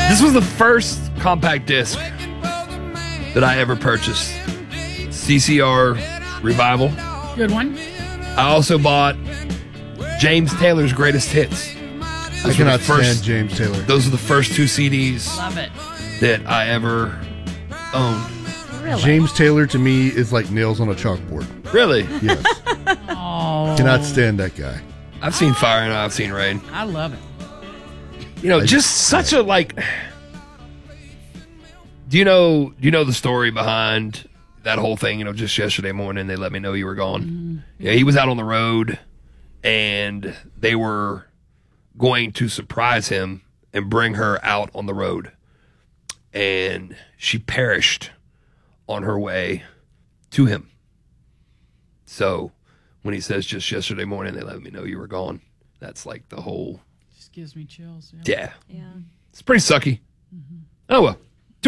This was the first compact disc that I ever purchased. CCR Revival. Good one. I also bought James Taylor's Greatest Hits. I cannot stand James Taylor. Those are the first two CDs Love it. that I ever owned. Really? James Taylor to me is like nails on a chalkboard. Really? Yes. Oh, Cannot stand that guy. I've seen Fire and I've seen Rain. I love it. You know, just such a like. Do you know the story behind that whole thing? You know, just yesterday morning they let me know you were gone. Mm-hmm. Yeah, he was out on the road, and they were going to surprise him and bring her out on the road, and she perished on her way to him. So when he says just yesterday morning they let me know you were gone, that's like the whole. Just gives me chills. Yeah. Yeah. It's pretty sucky. Oh, well.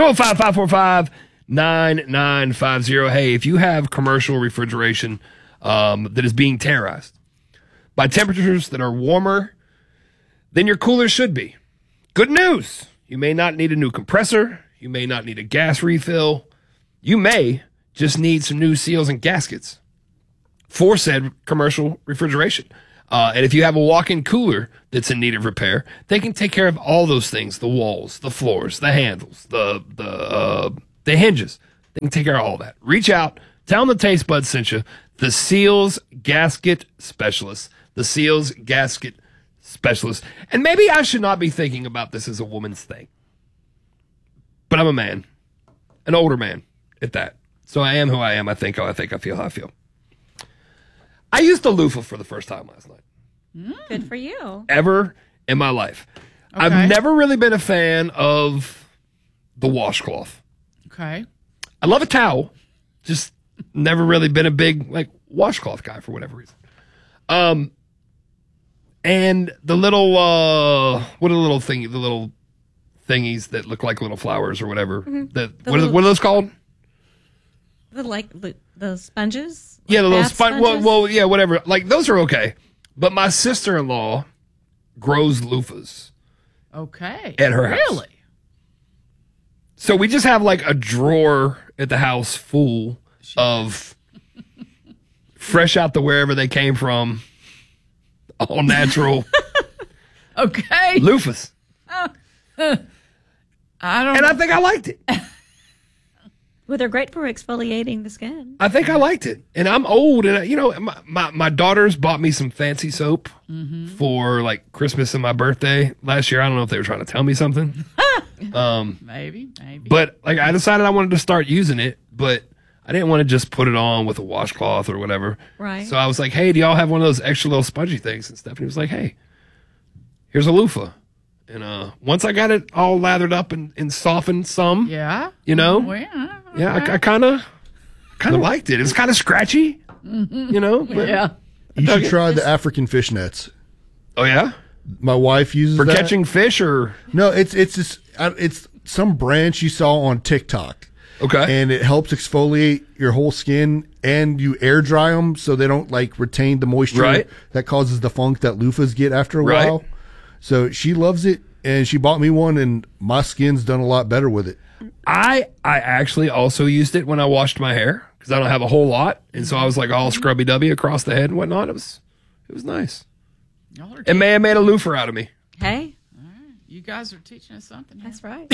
205-545-9950. Hey, if you have commercial refrigeration that is being terrorized by temperatures that are warmer than your cooler should be, good news. You may not need a new compressor. You may not need a gas refill. You may just need some new seals and gaskets for said commercial refrigeration. And if you have a walk-in cooler that's in need of repair, they can take care of all those things: the walls, the floors, the handles, the hinges. They can take care of all that. Reach out, tell them the Taste Buds sent you. The Seals Gasket Specialist. The Seals Gasket Specialist. And maybe I should not be thinking about this as a woman's thing, but I'm a man, an older man at that. So I am who I am. I think I feel how I feel. I used a loofah for the first time last night. Good for you. Ever in my life. Okay. I've never really been a fan of the washcloth. Okay. I love a towel. Just never really been a big like washcloth guy for whatever reason. And the little what are the little thingies that look like little flowers or whatever. What are those called? The sponges? Yeah, the little bath sponges? well, yeah, whatever. Like those are okay. But my sister-in-law grows loofahs Okay. at her house. Really? So we just have like a drawer at the house full of fresh out to wherever they came from, all natural Okay. loofahs. I don't And I think I liked it. Well, they're great for exfoliating the skin. I think I liked it. And I'm old, and you know, my daughters bought me some fancy soap for like Christmas and my birthday last year. I don't know if they were trying to tell me something. Maybe. But like I decided I wanted to start using it, but I didn't want to just put it on with a washcloth or whatever. Right. So I was like, hey, do y'all have one of those extra little spongy things? And Stephanie was like, hey, here's a loofah. And once I got it all lathered up and softened some, Yeah. you know, Well, yeah, I kind of liked it. It was kind of scratchy, you know. But, yeah. You should try the African fish nets. Oh yeah, My wife uses for that. catching fish or No, it's just it's some brand she saw on TikTok. okay. And it helps exfoliate your whole skin, and you air dry them so they don't like retain the moisture Right. that causes the funk that loofahs get after a Right. while. So she loves it, and she bought me one, and my skin's done a lot better with it. I actually also used it when I washed my hair because I don't have a whole lot, and so I was like all scrubby dubby across the head and whatnot. It was nice. Y'all are It may have made a loofah out of me. Hey, you guys are teaching us something. that's right.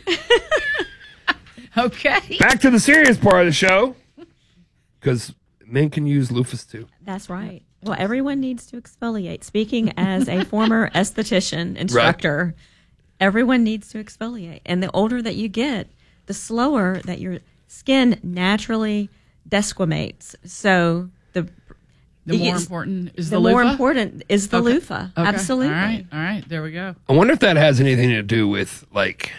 Okay. Back to the serious part of the show, because men can use loofahs too. That's right. Well, everyone needs to exfoliate. Speaking as a former esthetician instructor, everyone needs to exfoliate. And the older that you get, the slower that your skin naturally desquamates. So the more important is the the loofah? more important is the Okay. loofah. Okay. Absolutely. All right. There we go. I wonder if that has anything to do with like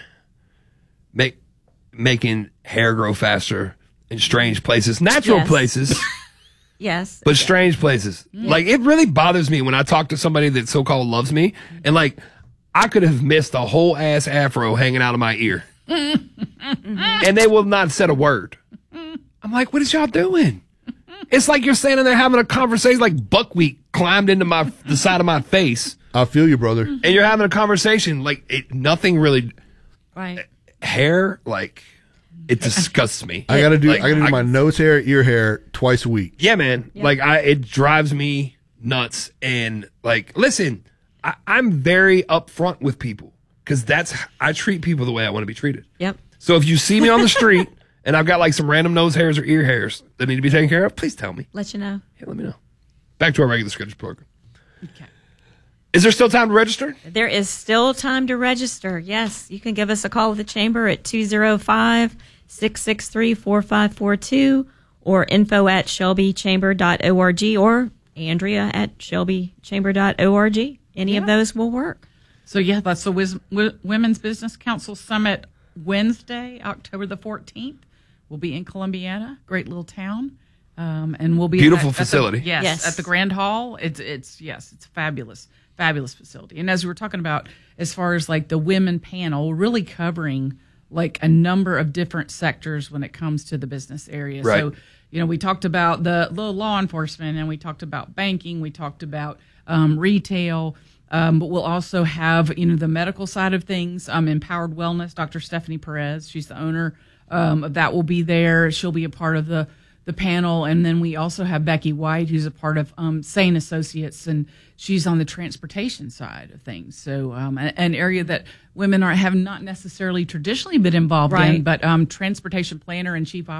making hair grow faster in strange places, natural Yes. places. Yes. But strange places. Like, it really bothers me when I talk to somebody that so-called loves me, and like, I could have missed a whole ass afro hanging out of my ear. And they will not say a word. I'm like, what is y'all doing? It's like you're standing there having a conversation, like buckwheat climbed into the side of my face, I feel you, brother. and you're having a conversation. Like, nothing really, Right. Hair, like, it disgusts me. I gotta do Like, my nose hair, ear hair twice a week. Yeah, man. Like, it drives me nuts. And like, listen, I'm very upfront with people because I treat people the way I want to be treated. Yep. So if you see me on the street and I've got like some random nose hairs or ear hairs that need to be taken care of, please tell me. Let you know. Yeah, let me know. Back to our regular scheduled program. Okay. Is there still time to register? There is still time to register. Yes, you can give us a call with the chamber at 205-663-4542 or info@shelbychamber.org or Andrea@shelbychamber.org. Any of those will work. So, yeah, that's the Women's Business Council Summit Wednesday, October the 14th. We'll be in Columbiana, great little town. And we'll be Beautiful facility. Yes, at the Grand Hall. It's fabulous facility. And as we were talking about, as far as like the women panel, we're really covering like a number of different sectors when it comes to the business area. Right. So, we talked about the law enforcement, and we talked about banking, we talked about retail, but we'll also have, the medical side of things, Empowered Wellness. Dr. Stephanie Perez, she's the owner of that, will be there. She'll be a part of the panel. And then we also have Becky White, who's a part of Sane Associates, and she's on the transportation side of things. So an area that women have not necessarily traditionally been involved in, but transportation planner and chief